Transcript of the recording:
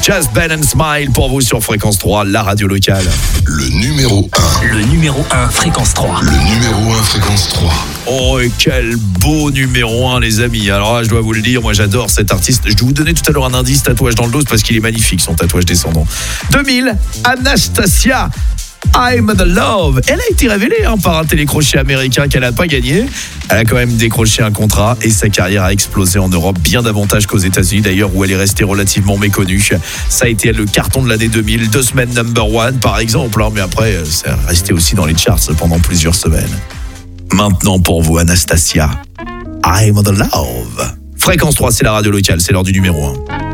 Just Ben and Smile pour vous sur Fréquence 3, la radio locale. Le numéro 1. Le numéro 1, Fréquence 3. Le numéro 1, Fréquence 3. Oh, et quel beau numéro 1, les amis. Alors là, je dois vous le dire, moi j'adore cet artiste. Je vais vous donner tout à l'heure un indice, tatouage dans le dos, parce qu'il est magnifique, son tatouage descendant. 2000, Anastasia, I'm the Love. Elle a été révélée par un télécrochet américain qu'elle n'a pas gagné. Elle a quand même décroché un contrat et sa carrière a explosé en Europe bien davantage qu'aux États-Unis d'ailleurs, où elle est restée relativement méconnue. Ça a été le carton de l'année 2000, 2 semaines #1 par exemple, mais après ça est resté aussi dans les charts pendant plusieurs semaines. Maintenant pour vous, Anastasia, I'm the Love. Fréquence 3, c'est la radio locale, c'est l'heure du numéro 1.